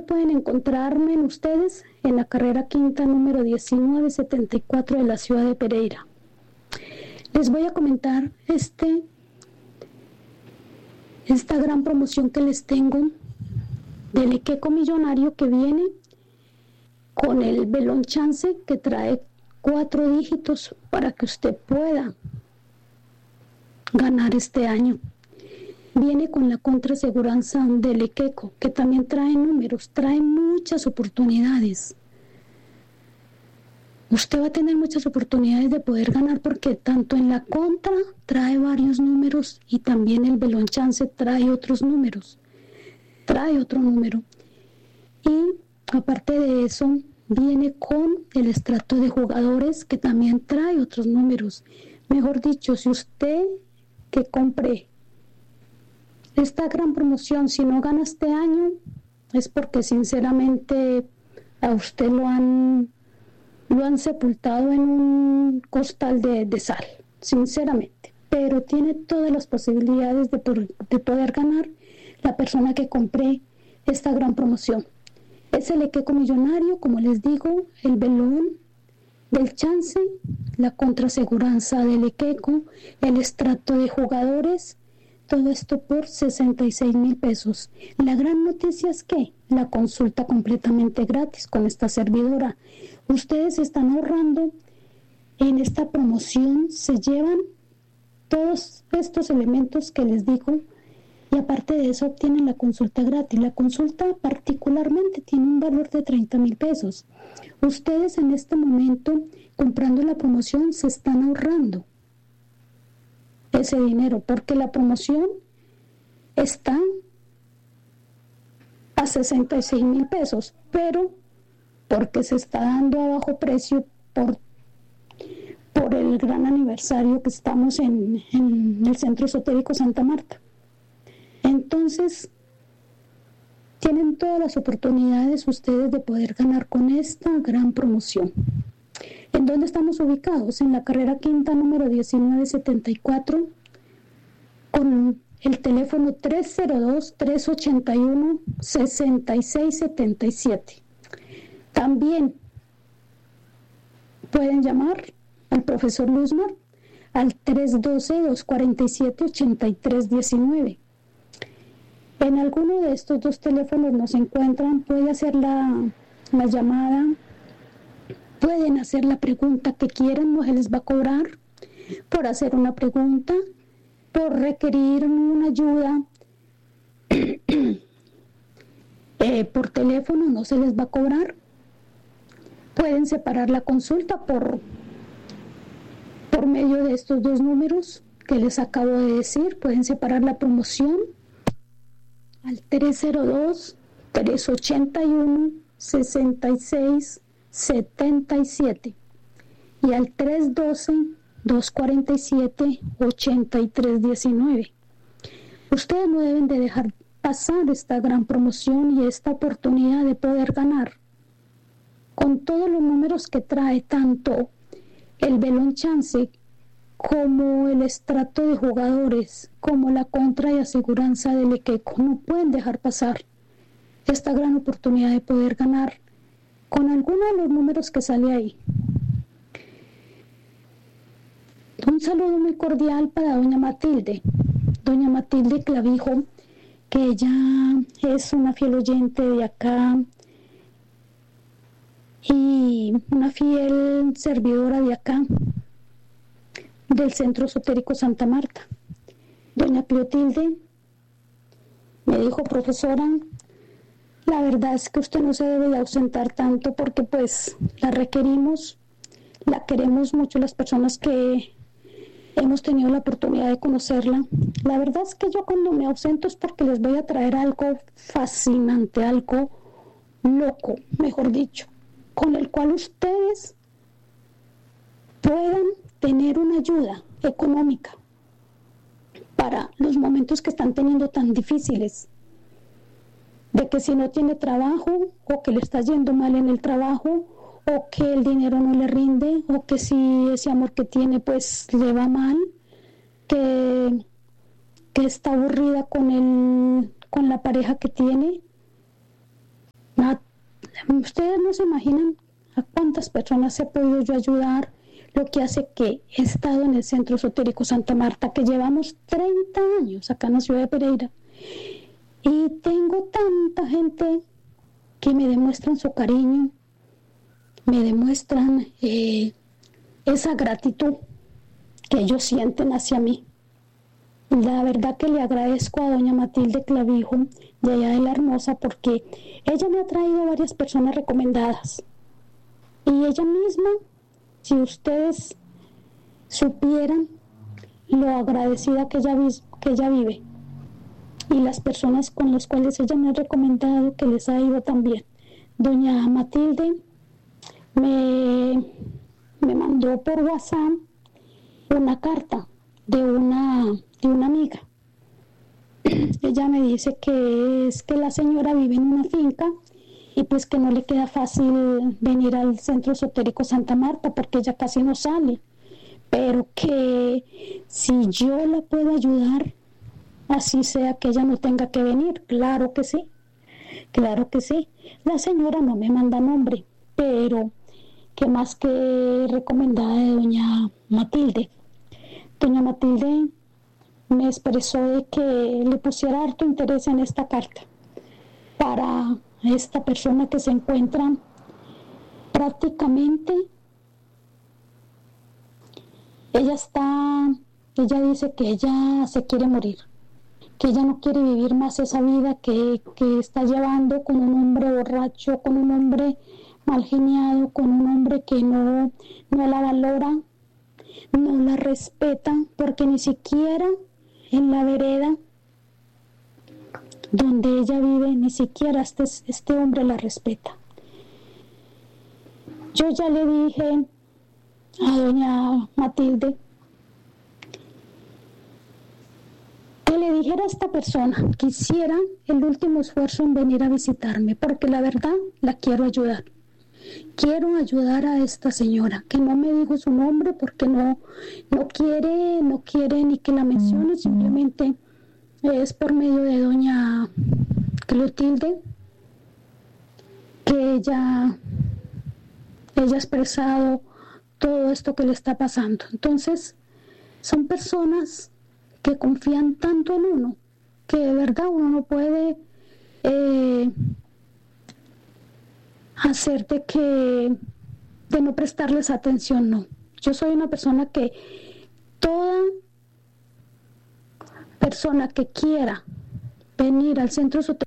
pueden encontrarme ustedes? En la carrera quinta número 1974 de la ciudad de Pereira. Les voy a comentar esta gran promoción que les tengo del Equeco Millonario, que viene con el Belón Chance, que trae 4 dígitos para que usted pueda ganar este año. Viene con la contraaseguranza del Equeco, que también trae números, trae muchas oportunidades. Usted va a tener muchas oportunidades de poder ganar, porque tanto en la contra trae varios números y también el Belón Chance trae otros números, trae otro número. Y aparte de eso, viene con el estrato de jugadores, que también trae otros números. Mejor dicho, si usted que compre esta gran promoción, si no gana este año, es porque sinceramente a usted lo han sepultado en un costal de sal, sinceramente. Pero tiene todas las posibilidades de poder ganar la persona que compre esta gran promoción. Es el Equeco Millonario, como les digo, el Belón del Chance, la contraaseguranza del Equeco, el estrato de jugadores. Todo esto por 66,000 pesos. La gran noticia es que la consulta completamente gratis con esta servidora. Ustedes están ahorrando en esta promoción, se llevan todos estos elementos que les digo, y aparte de eso obtienen la consulta gratis. La consulta particularmente tiene un valor de 30,000 pesos. Ustedes en este momento, comprando la promoción, se están ahorrando ese dinero, porque la promoción está a 66,000 pesos, pero porque se está dando a bajo precio por el gran aniversario que estamos en el Centro Esotérico Santa Marta. Entonces, tienen todas las oportunidades ustedes de poder ganar con esta gran promoción. ¿En dónde estamos ubicados? En la carrera quinta número 1974, con el teléfono 302-381-6677. También pueden llamar al profesor Luzmar al 312-247-8319. En alguno de estos 2 teléfonos nos encuentran, puede hacer la llamada, pueden hacer la pregunta que quieran, no se les va a cobrar por hacer una pregunta, por requerir una ayuda por teléfono, no se les va a cobrar. Pueden separar la consulta por medio de estos 2 números que les acabo de decir. Pueden separar la promoción al 302-381-6677 y al 312-247-8319. Ustedes no deben de dejar pasar esta gran promoción y esta oportunidad de poder ganar con todos los números que trae, tanto el Belón Chance como el estrato de jugadores, como la contra y aseguranza del Equeco. No pueden dejar pasar esta gran oportunidad de poder ganar con alguno de los números que sale ahí. Un saludo muy cordial para doña Matilde Clavijo, que ella es una fiel oyente de acá y una fiel servidora de acá, del Centro Esotérico Santa Marta. Doña Clotilde me dijo: profesora, la verdad es que usted no se debe de ausentar tanto, porque pues la requerimos, la queremos mucho las personas que hemos tenido la oportunidad de conocerla. La verdad es que yo cuando me ausento es porque les voy a traer algo fascinante, algo loco, mejor dicho, con el cual ustedes puedan tener una ayuda económica para los momentos que están teniendo tan difíciles, de que si no tiene trabajo, o que le está yendo mal en el trabajo, o que el dinero no le rinde, o que si ese amor que tiene pues le va mal, que está aburrida con la pareja que tiene. Ustedes no se imaginan a cuántas personas he podido yo ayudar, lo que hace que he estado en el Centro Esotérico Santa Marta, que llevamos 30 años acá en la ciudad de Pereira. Y tengo tanta gente que me demuestran su cariño, me demuestran esa gratitud que ellos sienten hacia mí. La verdad que le agradezco a doña Matilde Clavijo de allá de La Hermosa, porque ella me ha traído varias personas recomendadas. Y ella misma, si ustedes supieran lo agradecida que ella vive, y las personas con las cuales ella me ha recomendado, que les ha ido tan bien. Doña Matilde me mandó por WhatsApp una carta de una amiga. Ella me dice que es que la señora vive en una finca y pues que no le queda fácil venir al Centro Esotérico Santa Marta porque ella casi no sale, pero que si yo la puedo ayudar, así sea que ella no tenga que venir. Claro que sí, claro que sí. La señora no me manda nombre, pero que más que recomendada de doña Matilde. Doña Matilde me expresó de que le pusiera harto interés en esta carta para esta persona que se encuentra prácticamente, ella dice que ella se quiere morir, que ella no quiere vivir más esa vida que está llevando con un hombre borracho, con un hombre mal geniado, con un hombre que no la valora, no la respeta, porque ni siquiera en la vereda donde ella vive, ni siquiera este hombre la respeta. Yo ya le dije a doña Matilde que le dijera a esta persona que hiciera el último esfuerzo en venir a visitarme, porque la verdad la quiero ayudar. Quiero ayudar a esta señora, que no me dijo su nombre porque no quiere ni que la mencione, simplemente es por medio de doña Clotilde que ella ha expresado todo esto que le está pasando. Entonces, son personas que confían tanto en uno, que de verdad uno no puede hacer de no prestarles atención, no. Yo soy una persona que toda persona que quiera venir al Centro Esotérico